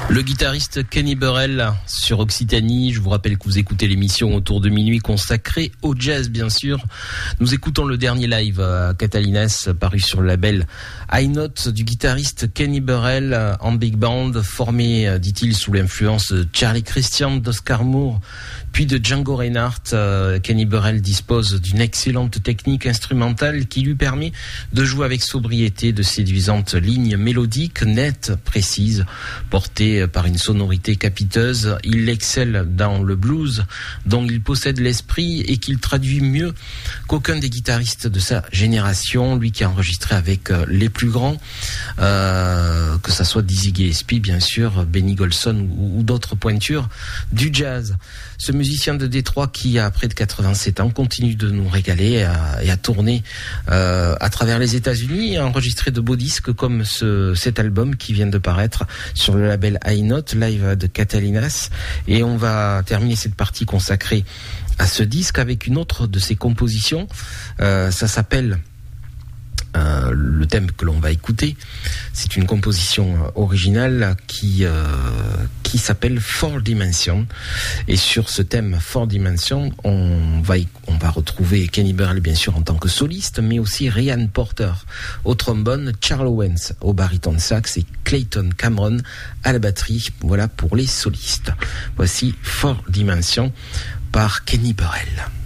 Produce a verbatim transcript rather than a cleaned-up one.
Le guitariste Kenny Burrell sur Occitanie. Je vous rappelle que vous écoutez l'émission Autour de minuit consacrée au jazz, bien sûr. Nous écoutons le dernier live à Catalinas, paru sur le label High Note, du guitariste Kenny Burrell en big band, formé, dit-il, sous l'influence de Charlie Christian, d'Oscar Moore, puis de Django Reinhardt. Kenny Burrell dispose d'une excellente technique instrumentale qui lui permet de jouer avec sobriété de séduisantes lignes mélodiques, nettes, précises, portées par une sonorité capiteuse. Il excelle dans le blues dont il possède l'esprit et qu'il traduit mieux qu'aucun des guitaristes de sa génération, lui qui a enregistré avec les plus grands, euh, que ça soit Dizzy Gillespie bien sûr, Benny Golson ou, ou d'autres pointures du jazz. Ce musicien de Détroit qui a près de quatre-vingt-sept ans continue de nous régaler et à, et à tourner euh, à travers les États-Unis et a enregistré de beaux disques comme ce, cet album qui vient de paraître sur le label High Note, live de Catalinas. Et on va terminer cette partie consacrée à ce disque avec une autre de ses compositions. Euh, ça s'appelle... Euh, le thème que l'on va écouter, c'est une composition originale qui euh, qui s'appelle Four Dimensions. Et sur ce thème Four Dimensions, on va y, on va retrouver Kenny Burrell bien sûr en tant que soliste, mais aussi Ryan Porter au trombone, Charles Owens au baryton sax et Clayton Cameron à la batterie. Voilà pour les solistes. Voici Four Dimensions par Kenny Burrell.